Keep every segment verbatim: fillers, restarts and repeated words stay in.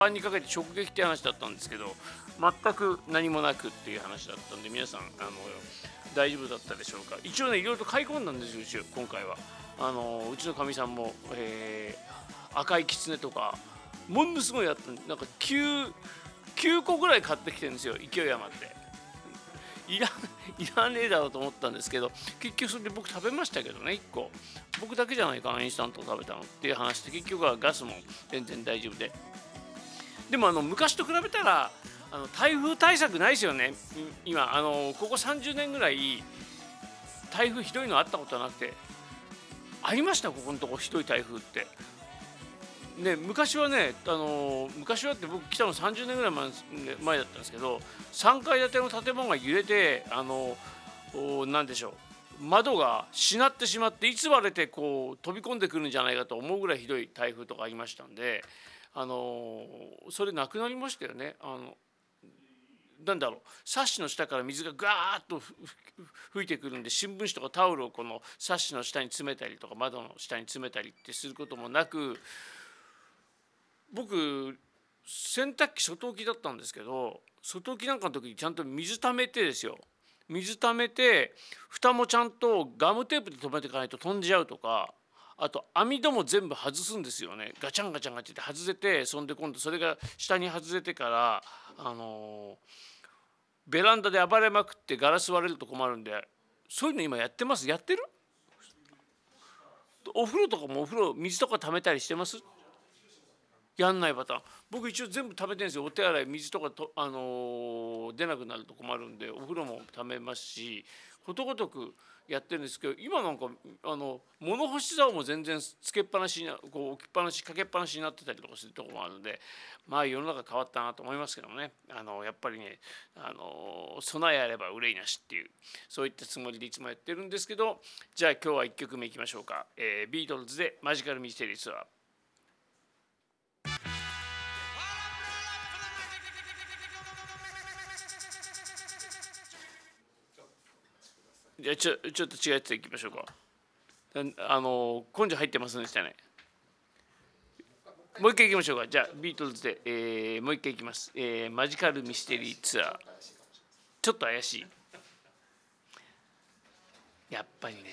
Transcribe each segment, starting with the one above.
にかけて直撃って話だったんですけど、全く何もなくっていう話だったんで、皆さんあの大丈夫だったでしょうか。一応ね、いろいろと買い込んだんですよ、うち今回は。あのうちのかみさんも、えー、赤いきつねとかものすごいやった。なんか 9, 9個ぐらい買ってきてるんですよ、勢い余って。いらいらねえだろうと思ったんですけど、結局それで僕食べましたけどね、いっこ。僕だけじゃないかな、インスタント食べたのっていう話で、結局はガスも全然大丈夫で。でもあの昔と比べたらあの台風対策ないですよね。今あのここさんじゅうねんぐらい台風ひどいのあったことはなくて、ありましたここのとこひどい台風って。ね、昔はね、あの昔はって僕来たのさんじゅうねんぐらい前前だったんですけど、さんかい建ての建物が揺れて、あの何でしょう、窓がしなってしまって、いつ割れてこう飛び込んでくるんじゃないかと思うぐらいひどい台風とかありましたんで、あのそれなくなりましたよね。あのなんだろう、サッシの下から水がガーッと吹いてくるんで、新聞紙とかタオルをこのサッシの下に詰めたりとか窓の下に詰めたりってすることもなく、僕洗濯機外置きだったんですけど、外置きなんかの時にちゃんと水溜めてですよ、水溜めて蓋もちゃんとガムテープで留めていかないと飛んじゃうとか、あと網戸も全部外すんですよね。ガチャンガチャンガチャって外れて、そんで今度それが下に外れてから、あのベランダで暴れまくってガラス割れると困るんで、そういうの今やってます。やってる？お風呂とかもお風呂水とか溜めたりしてます？やんないパターン。僕一応全部溜めてるんですよ。お手洗い水とかと、あのー出なくなると困るんで、お風呂も溜めますし、ことごとくやってるんですけど、今なんかあの物干し竿も全然つけっぱなしに、こう置きっぱなしかけっぱなしになってたりとかするところもあるので、まあ世の中変わったなと思いますけどね。あのやっぱりね、あの備えあれば憂いなしっていう、そういったつもりでいつもやってるんですけど、じゃあ今日はいっきょくめいきましょうか。えービートルズでマジカルミステリーツアー。じゃあちょちょっと違うやついきましょうか。あの根性入ってますんでしたね。もう一回いきましょうか。じゃあビートルズで、えーもう一回いきます、えーマジカルミステリーツアー。ちょっと怪しい。やっぱりね、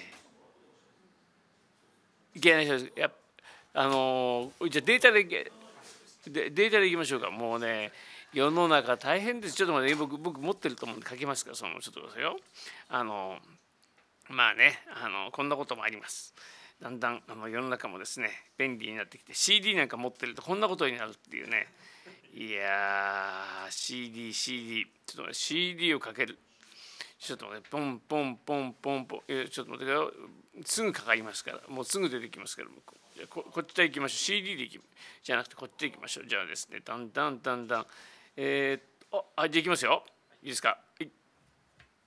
いけない人です。やっあのーじゃあデータでいけでデータでいきましょうか。もうね、世の中大変です。ちょっと待って、僕僕持ってると思うんで書きますから、そのちょっとくださいよ。あのまあね、あのこんなこともあります。だんだんあの世の中もですね、便利になってきて、 シーディー なんか持ってるとこんなことになるっていうね。いやー シーディー、シーディー、ちょっと待って、 シーディー をかける。ちょっと待って、ポンポンポンポンポン、えちょっと待ってください。すぐかかりますから、もうすぐ出てきますから。じゃここっちで行きましょう。 シーディー で行きじゃなくてこっちで行きましょう。じゃあですね、だんだんだんだん、えー、ああじゃあ行きますよ。いいですか。